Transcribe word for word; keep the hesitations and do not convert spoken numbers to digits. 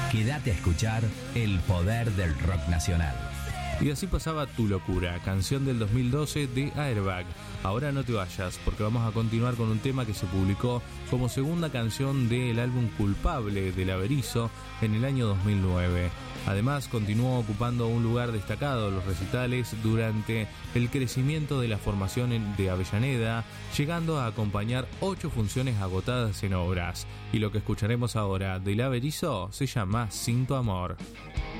Quédate a escuchar el poder del rock nacional. Y así pasaba Tu Locura, canción del dos mil doce de Airbag. Ahora no te vayas, porque vamos a continuar con un tema que se publicó como segunda canción del álbum Culpable de Averizo en el año dos mil nueve. Además, continuó ocupando un lugar destacado en los recitales durante el crecimiento de la formación de Avellaneda, llegando a acompañar ocho funciones agotadas en obras. Y lo que escucharemos ahora del Averizo se llama Sin Tu Amor.